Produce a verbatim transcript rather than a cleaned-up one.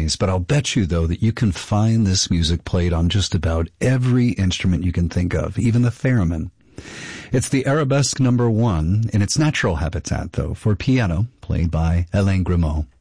days, but I'll bet you, though, that you can find this music played on just about every instrument you can think of, even the theremin. It's the Arabesque number one in its natural habitat, though, for piano, played by Alain Grimaud.